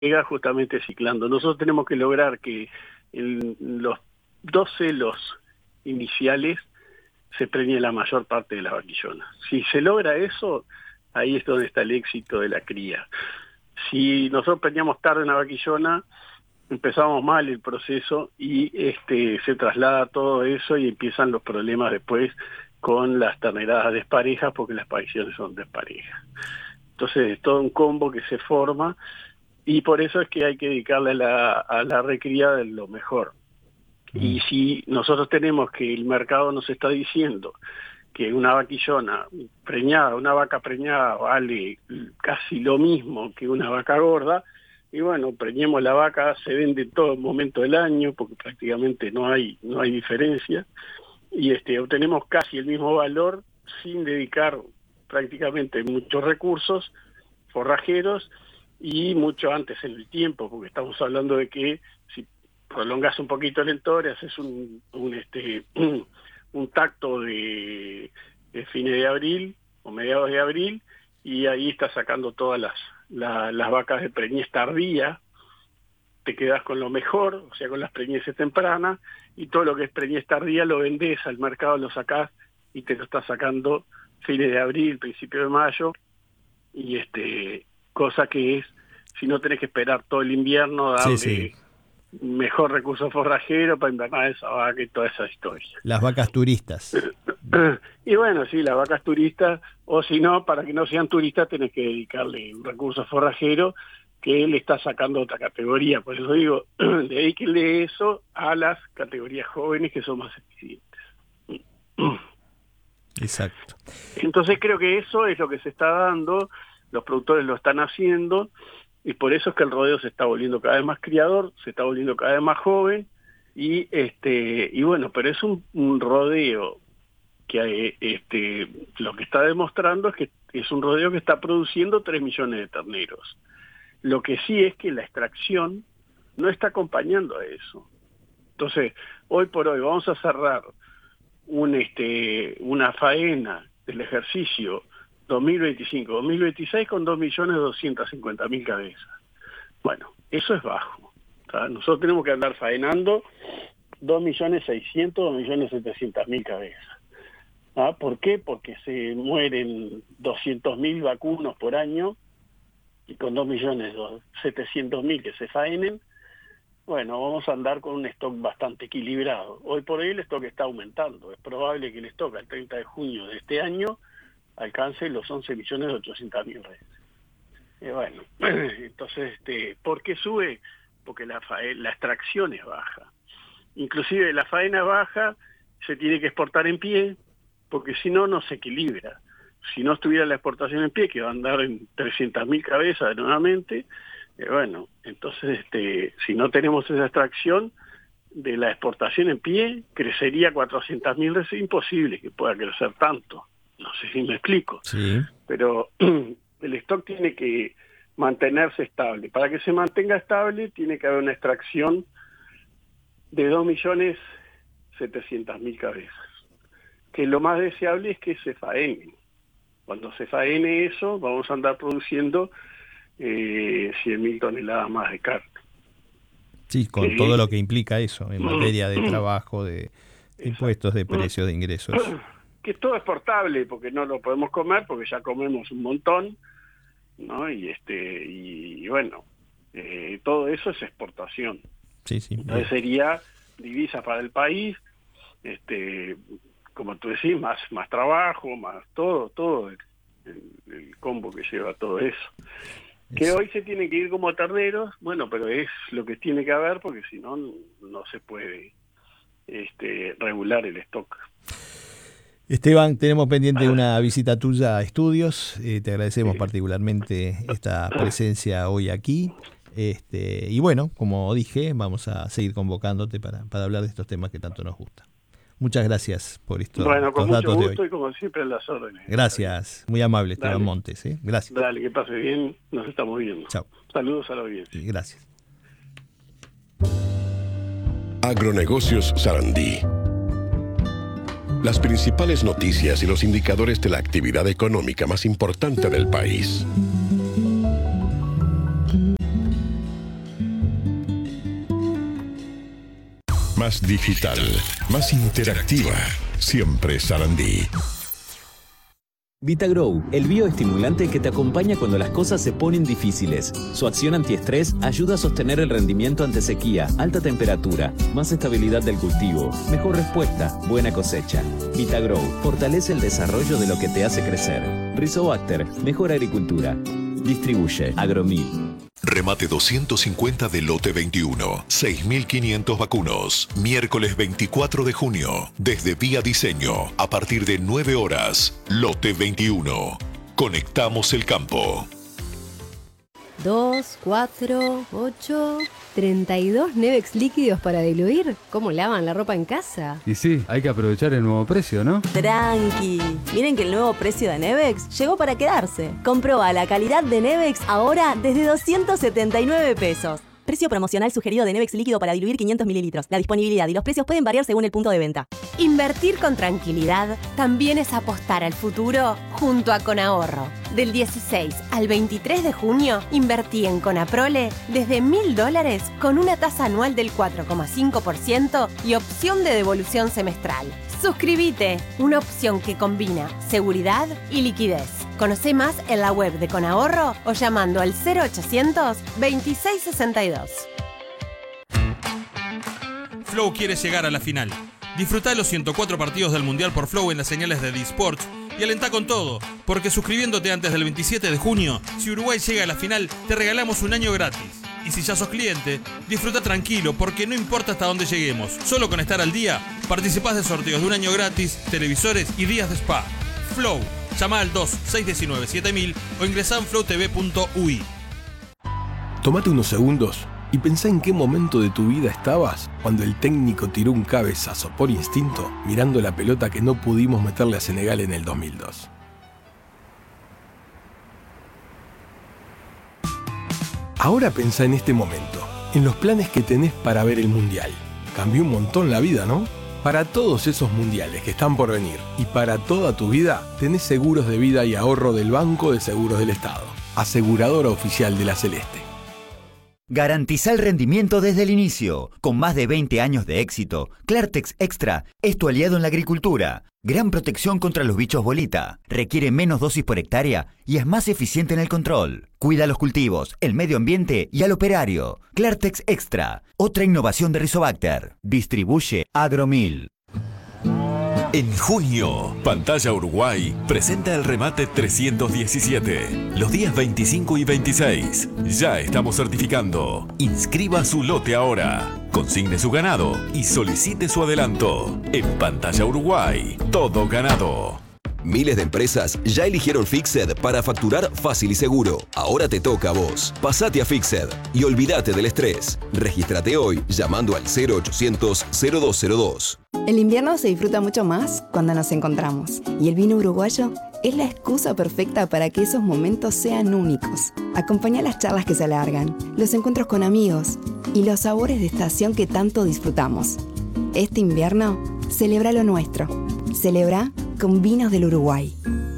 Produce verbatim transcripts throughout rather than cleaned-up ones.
llega justamente ciclando. Nosotros tenemos que lograr que en los dos celos iniciales se preñe la mayor parte de las vaquillonas. Si se logra eso, ahí es donde está el éxito de la cría. Si nosotros preñamos tarde una vaquillona, empezamos mal el proceso y este se traslada todo eso y empiezan los problemas después con las terneradas desparejas, porque las pariciones son desparejas. Entonces es todo un combo que se forma y por eso es que hay que dedicarle a la, a la recría de lo mejor. Y si nosotros tenemos que el mercado nos está diciendo que una vaquillona preñada, una vaca preñada vale casi lo mismo que una vaca gorda, y bueno, preñemos la vaca, se vende en todo momento del año, porque prácticamente no hay, no hay diferencia, y este obtenemos casi el mismo valor sin dedicar prácticamente muchos recursos forrajeros y mucho antes en el tiempo, porque estamos hablando de que si prolongas un poquito el entore, haces un, un este un, un tacto de, de fines de abril o mediados de abril, y ahí estás sacando todas las, la, las vacas de preñez tardía, te quedas con lo mejor, o sea, con las preñeces tempranas, y todo lo que es preñez tardía lo vendés al mercado, lo sacás y te lo estás sacando fines de abril, principio de mayo, y este cosa que es, si no tenés que esperar todo el invierno, darle sí, sí. mejor recurso forrajero para invernar esa vaca y toda esa historia. Las vacas turistas. Y bueno, sí, las vacas turistas, o si no, para que no sean turistas tenés que dedicarle un recurso forrajero que le está sacando otra categoría. Por eso digo, dedíquenle eso a las categorías jóvenes que son más eficientes. Exacto. Entonces creo que eso es lo que se está dando, los productores lo están haciendo, y por eso es que el rodeo se está volviendo cada vez más criador, se está volviendo cada vez más joven, y este y bueno, pero es un, un rodeo que este lo que está demostrando es que es un rodeo que está produciendo tres millones de terneros. Lo que sí es que la extracción no está acompañando a eso. Entonces, hoy por hoy vamos a cerrar un este una faena del ejercicio dos mil veinticinco dos mil veintiséis con dos millones doscientas cincuenta mil cabezas. Bueno, eso es bajo. O sea, nosotros tenemos que andar faenando dos millones seiscientas, dos millones setecientas mil cabezas. ¿Ah? ¿Por qué? Porque se mueren doscientos mil vacunos por año, y con dos millones setecientos mil que se faenen, bueno, vamos a andar con un stock bastante equilibrado. Hoy por hoy el stock está aumentando. Es probable que el stock al treinta de junio de este año alcance los once millones ochocientas mil reses. Y bueno, entonces, este, ¿por qué sube? Porque la, fae- la extracción es baja. Inclusive la faena baja, se tiene que exportar en pie, porque si no, no se equilibra. Si no estuviera la exportación en pie, que va a andar en trescientas mil cabezas nuevamente, eh, bueno, entonces este, si no tenemos esa extracción de la exportación en pie, crecería cuatrocientas mil reses, imposible que pueda crecer tanto. No sé si me explico. Sí. Pero el stock tiene que mantenerse estable. Para que se mantenga estable, tiene que haber una extracción de dos millones setecientas mil cabezas. Que lo más deseable es que se faene. Cuando se faene eso, vamos a andar produciendo eh, cien mil toneladas más de carne. Sí, con que, todo lo que implica eso en materia de trabajo, de, de impuestos, de precios, de ingresos. Que todo es exportable, porque no lo podemos comer, porque ya comemos un montón, ¿no? Y este y, y bueno, eh, todo eso es exportación. Sí, sí. Entonces Bien. sería divisa para el país, este como tú decís, más más trabajo, más todo, todo el, el, el combo que lleva todo eso. Que Eso. hoy se tiene que ir como terneros, bueno, pero es lo que tiene que haber, porque si no, no se puede este regular el stock. Esteban, tenemos pendiente una visita tuya a estudios, eh, te agradecemos Sí. particularmente esta presencia hoy aquí, este, y bueno, como dije, vamos a seguir convocándote para, para hablar de estos temas que tanto nos gustan. Muchas gracias por esto, Bueno, con estos mucho datos de gusto hoy. y como siempre en las órdenes. Gracias, muy amable Esteban Dale. Montes, ¿eh? Gracias. Dale, que pase bien, nos estamos viendo. Chao. Saludos a la audiencia. Gracias. Agronegocios Sarandí. Las principales noticias y los indicadores de la actividad económica más importante del país. más digital, más interactiva. Siempre Sarandí. VitaGrow, el bioestimulante que te acompaña cuando las cosas se ponen difíciles. Su acción antiestrés ayuda a sostener el rendimiento ante sequía, alta temperatura, más estabilidad del cultivo, mejor respuesta, buena cosecha. VitaGrow fortalece el desarrollo de lo que te hace crecer. Rizobacter, mejor agricultura. Distribuye Agromil. Remate doscientos cincuenta de lote veintiuno. seis mil quinientos vacunos. Miércoles veinticuatro de junio. Desde Vía Diseño. A partir de nueve horas. Lote veintiuno. Conectamos el campo. dos, cuatro, ocho, treinta y dos Nevex líquidos para diluir. ¿Cómo lavan la ropa en casa? Y sí, hay que aprovechar el nuevo precio, ¿no? Tranqui. Miren que el nuevo precio de Nevex llegó para quedarse. Comproba la calidad de Nevex ahora desde doscientos setenta y nueve pesos. Precio promocional sugerido de Nevex líquido para diluir quinientos mililitros. La disponibilidad y los precios pueden variar según el punto de venta. Invertir con tranquilidad también es apostar al futuro junto a Conahorro. Del dieciséis al veintitrés de junio, invertí en Conaprole desde mil dólares con una tasa anual del cuatro coma cinco por ciento y opción de devolución semestral. Suscríbete, una opción que combina seguridad y liquidez. Conoce más en la web de Conahorro o llamando al cero ochocientos veintiséis sesenta y dos. Flow quiere llegar a la final. Disfrutá los ciento cuatro partidos del Mundial por Flow en las señales de D-Sports y alentá con todo, porque suscribiéndote antes del veintisiete de junio, si Uruguay llega a la final, te regalamos un año gratis. Y si ya sos cliente, disfruta tranquilo, porque no importa hasta dónde lleguemos, solo con estar al día, participás de sorteos de un año gratis, televisores y días de spa. Flow, llama al dos seis uno nueve siete mil o ingresá en flow t v punto u i. Tómate unos segundos y pensá en qué momento de tu vida estabas cuando el técnico tiró un cabezazo por instinto mirando la pelota que no pudimos meterle a Senegal en el dos mil dos. Ahora pensá en este momento, en los planes que tenés para ver el Mundial. Cambió un montón la vida, ¿no? Para todos esos mundiales que están por venir y para toda tu vida, tenés seguros de vida y ahorro del Banco de Seguros del Estado, aseguradora oficial de la Celeste. Garantiza el rendimiento desde el inicio. Con más de veinte años de éxito, Clartex Extra es tu aliado en la agricultura. Gran protección contra los bichos bolita. Requiere menos dosis por hectárea y es más eficiente en el control. Cuida los cultivos, el medio ambiente y al operario. Clartex Extra, otra innovación de Rizobacter. Distribuye Agromil. En junio, Pantalla Uruguay presenta el remate trescientos diecisiete. Los días veinticinco y veintiséis. Ya estamos certificando. Inscriba su lote ahora. Consigne su ganado y solicite su adelanto. En Pantalla Uruguay, todo ganado. Miles de empresas ya eligieron Fixed para facturar fácil y seguro. Ahora te toca a vos. Pasate a Fixed y olvídate del estrés. Regístrate hoy llamando al cero ochocientos cero dos cero dos. El invierno se disfruta mucho más cuando nos encontramos. Y el vino uruguayo es la excusa perfecta para que esos momentos sean únicos. Acompaña las charlas que se alargan, los encuentros con amigos y los sabores de estación que tanto disfrutamos. Este invierno, celebra lo nuestro. Celebra con vinos del Uruguay.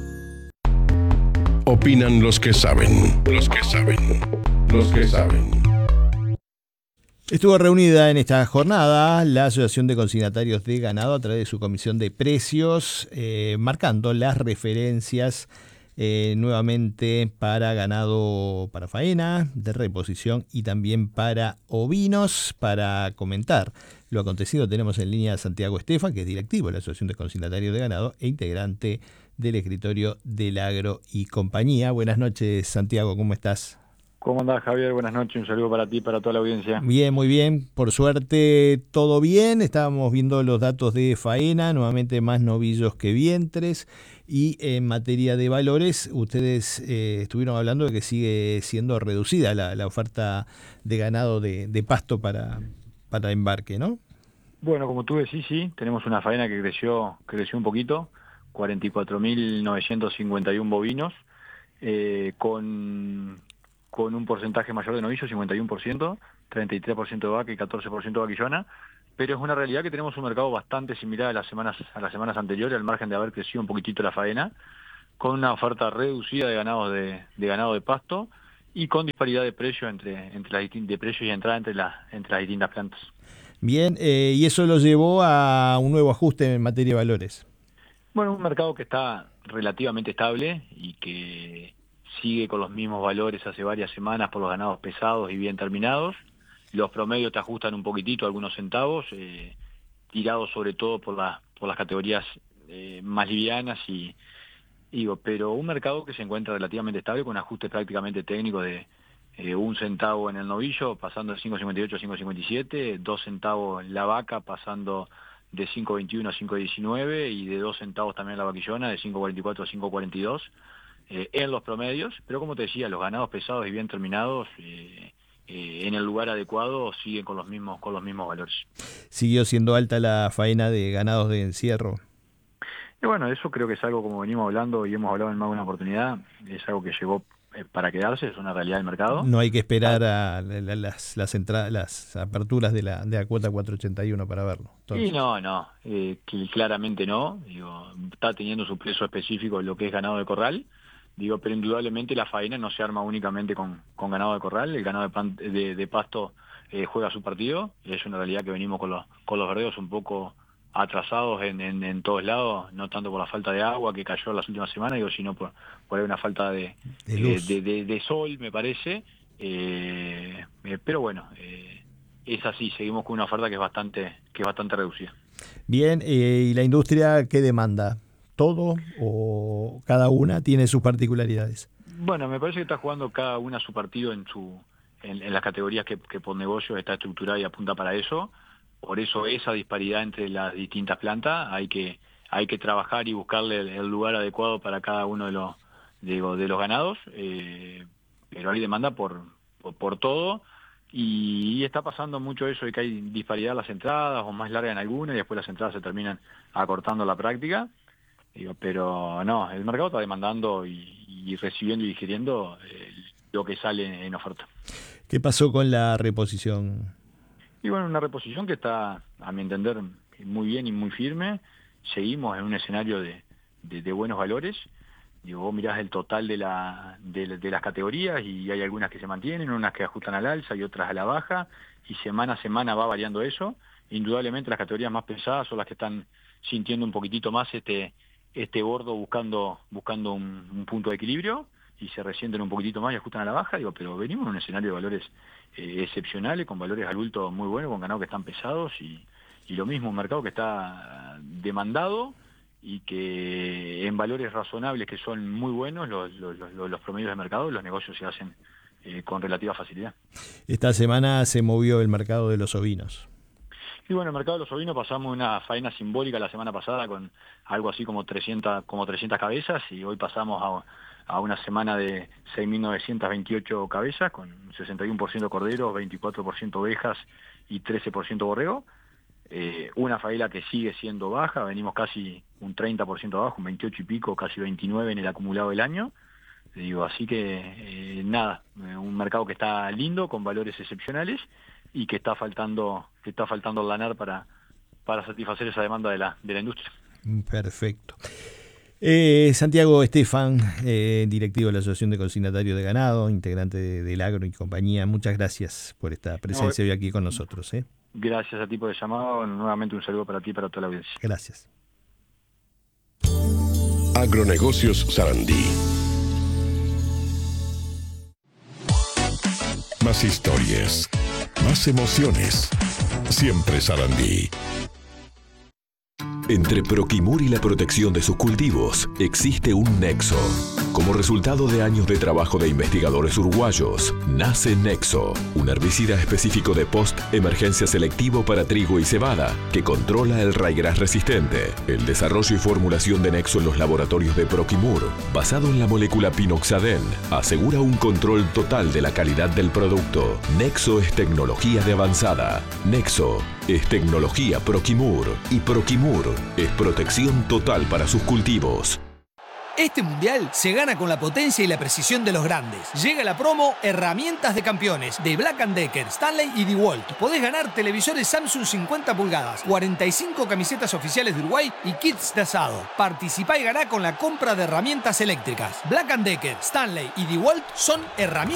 Opinan los que saben. Los que saben. Los que saben. Estuvo reunida en esta jornada la Asociación de Consignatarios de Ganado a través de su comisión de precios, eh, marcando las referencias eh, nuevamente para ganado para faena, de reposición y también para ovinos. Para comentar lo acontecido tenemos en línea a Santiago Estefan, que es directivo de la Asociación de Consignatarios de Ganado e integrante del escritorio del Agro y Compañía. Buenas noches, Santiago, ¿cómo estás? ¿Cómo andás, Javier? Buenas noches, un saludo para ti y para toda la audiencia. Bien, muy bien, por suerte todo bien. Estábamos viendo los datos de faena, nuevamente más novillos que vientres, y en materia de valores, ustedes eh, estuvieron hablando de que sigue siendo reducida la, la oferta de ganado de, de pasto para, para embarque, ¿no? Bueno, como tú decís, sí, tenemos una faena que creció, creció un poquito, cuarenta y cuatro mil novecientos cincuenta y uno bovinos, eh, con... con un porcentaje mayor de novillos, cincuenta y uno por ciento, treinta y tres por ciento de vaca y catorce por ciento de vaquillona, pero es una realidad que tenemos un mercado bastante similar a las semanas a las semanas anteriores, al margen de haber crecido un poquitito la faena, con una oferta reducida de ganado de, de ganado de pasto y con disparidad de precio entre entre las distintas de precio y entrada entre las entre las distintas plantas. Bien, eh, y eso lo llevó a un nuevo ajuste en materia de valores. Bueno, un mercado que está relativamente estable y que sigue con los mismos valores hace varias semanas por los ganados pesados y bien terminados. Los promedios te ajustan un poquitito, algunos centavos, eh, tirados sobre todo por, la, por las categorías eh, más livianas y digo, pero un mercado que se encuentra relativamente estable con ajustes prácticamente técnicos de eh, un centavo en el novillo pasando de cinco cincuenta y ocho a cinco cincuenta y siete, dos centavos la vaca pasando de cinco veintiuno a cinco diecinueve y de dos centavos también la vaquillona de cinco cuarenta y cuatro a cinco cuarenta y dos eh, en los promedios, pero como te decía, los ganados pesados y bien terminados eh, eh, en el lugar adecuado siguen con los mismos con los mismos valores. ¿Siguió siendo alta la faena de ganados de encierro? Y bueno, eso creo que es algo, como venimos hablando y hemos hablado en más de una oportunidad, es algo que llegó para quedarse, es una realidad del mercado. No hay que esperar a las las, entradas, las aperturas de la de la cuota cuatro ochenta y uno para verlo. Entonces. Y no, no, eh, claramente no. Digo, está teniendo su precio específico lo que es ganado de corral. Digo, pero indudablemente la faena no se arma únicamente con, con ganado de corral. El ganado de, pan, de, de pasto eh, juega su partido. Es una realidad que venimos con los con los verdeos un poco atrasados en, en, en todos lados, no tanto por la falta de agua que cayó las últimas semanas, digo, sino por, por una falta de, de, de, de, de sol, me parece. Eh, eh, pero bueno, eh, es así, seguimos con una oferta que es bastante, que es bastante reducida. Bien, eh, ¿y la industria qué demanda? ¿Todo o cada una tiene sus particularidades? Bueno, me parece que está jugando cada una su partido en su en, en las categorías que, que por negocio está estructurada y apunta para eso. Por eso esa disparidad entre las distintas plantas hay que hay que trabajar y buscarle el, el lugar adecuado para cada uno de los digo, de los ganados, eh, pero hay demanda por, por por todo y, y está pasando mucho eso de que hay disparidad en las entradas o más larga en algunas y después las entradas se terminan acortando la práctica. Digo, pero no, el mercado está demandando y, y recibiendo y digiriendo eh, lo que sale en oferta. ¿Qué pasó con la reposición? Y bueno, una reposición que está, a mi entender, muy bien y muy firme. Seguimos en un escenario de, de, de buenos valores. Digo, vos mirás el total de, la, de, de las categorías y hay algunas que se mantienen, unas que ajustan al alza y otras a la baja, y semana a semana va variando eso. Indudablemente las categorías más pesadas son las que están sintiendo un poquitito más este, este bordo buscando, buscando un, un punto de equilibrio y se resienten un poquitito más y ajustan a la baja. Digo, pero venimos en un escenario de valores Eh, excepcionales, con valores al bulto muy buenos, con ganados que están pesados y, y lo mismo, un mercado que está demandado y que en valores razonables que son muy buenos, los, los, los, los promedios de mercado, los negocios se hacen eh, con relativa facilidad. Esta semana se movió el mercado de los ovinos. Y bueno, el mercado de los ovinos pasamos una faena simbólica la semana pasada con algo así como trescientas, como trescientas cabezas y hoy pasamos a a una semana de seis mil novecientas veintiocho cabezas, con sesenta y uno por ciento corderos, veinticuatro por ciento ovejas y trece por ciento borrego. Eh, una faena que sigue siendo baja, venimos casi un treinta por ciento abajo, un veintiocho y pico, casi veintinueve en el acumulado del año. Digo, así que eh, nada, un mercado que está lindo, con valores excepcionales y que está faltando, que está faltando el lanar para, para satisfacer esa demanda de la, de la industria. Perfecto. Eh, Santiago Estefan, eh, directivo de la Asociación de Consignatarios de Ganado, integrante de, del Agro y compañía, muchas gracias por esta presencia no, hoy aquí con nosotros. ¿eh? Gracias a ti por el llamado, nuevamente un saludo para ti y para toda la audiencia. Gracias. Agronegocios Sarandí. Más historias, más emociones. Siempre Sarandí. Entre Proquimur y la protección de sus cultivos existe un nexo. Como resultado de años de trabajo de investigadores uruguayos, nace Nexo, un herbicida específico de post-emergencia selectivo para trigo y cebada, que controla el ryegrass resistente. El desarrollo y formulación de Nexo en los laboratorios de Proquimur, basado en la molécula pinoxadén, asegura un control total de la calidad del producto. Nexo es tecnología de avanzada. Nexo es tecnología Proquimur. Y Proquimur es protección total para sus cultivos. Este mundial se gana con la potencia y la precisión de los grandes. Llega la promo Herramientas de Campeones de Black and Decker, Stanley y DeWalt. Podés ganar televisores Samsung cincuenta pulgadas, cuarenta y cinco camisetas oficiales de Uruguay y kits de asado. Participá y ganá con la compra de herramientas eléctricas. Black and Decker, Stanley y DeWalt son herramientas